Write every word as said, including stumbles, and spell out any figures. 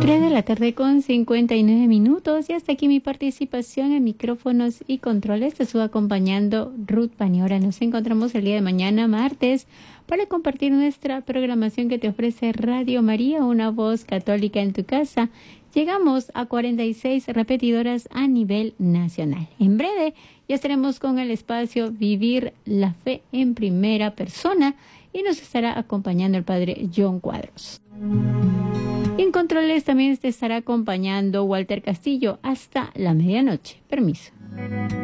tres de la tarde con cincuenta y nueve minutos y hasta aquí mi participación en micrófonos y controles. Te estuvo acompañando Ruth Paniora. Nos encontramos el día de mañana, martes, para compartir nuestra programación que te ofrece Radio María, una voz católica en tu casa. Llegamos a cuarenta y seis repetidoras a nivel nacional. En breve ya estaremos con el espacio Vivir la Fe en Primera Persona y nos estará acompañando el Padre John Cuadros. En controles también te estará acompañando Walter Castillo hasta la medianoche. Permiso.